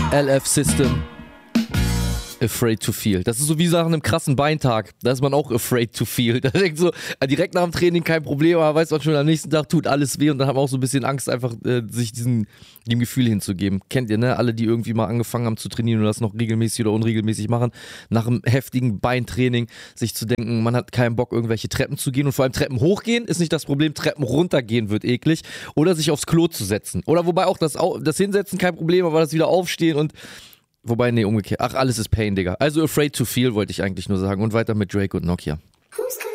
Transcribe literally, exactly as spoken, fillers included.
L F System. Afraid to feel. Das ist so wie nach einem krassen Beintag. Da ist man auch afraid to feel. Da denkt so, direkt nach dem Training kein Problem, aber weiß man schon, am nächsten Tag tut alles weh und dann hat man auch so ein bisschen Angst, einfach äh, sich diesen, dem Gefühl hinzugeben. Kennt ihr, ne? Alle, die irgendwie mal angefangen haben zu trainieren und das noch regelmäßig oder unregelmäßig machen, nach einem heftigen Beintraining sich zu denken, man hat keinen Bock, irgendwelche Treppen zu gehen und vor allem Treppen hochgehen ist nicht das Problem, Treppen runtergehen wird eklig oder sich aufs Klo zu setzen. Oder wobei auch das, das Hinsetzen kein Problem, aber das wieder aufstehen und Wobei, nee, umgekehrt. Ach, alles ist Pain, Digga. Also Afraid to Feel wollte ich eigentlich nur sagen. Und weiter mit Drake und Nokia. Who's